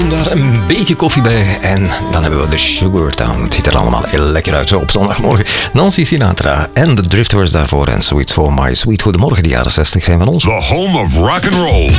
daar een beetje koffie bij. En dan hebben we de Sugar Town. Het ziet er allemaal heel lekker uit zo op zondagmorgen. Nancy Sinatra en de Drifters daarvoor. En Sweet for My Sweet. Goedemorgen, de jaren 60 zijn van ons. The home of rock and roll.